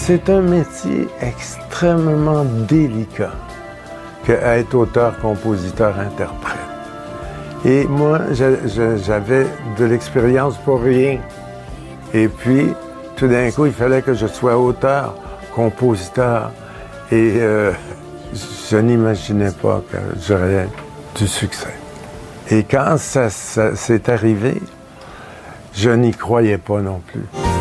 C'est un métier extrêmement délicat qu'être auteur, compositeur, interprète. Et moi, j'avais de l'expérience pour rien. Et puis, tout d'un coup, il fallait que je sois auteur, compositeur. Et je n'imaginais pas que j'aurais du succès. Et quand ça s'est arrivé, je n'y croyais pas non plus.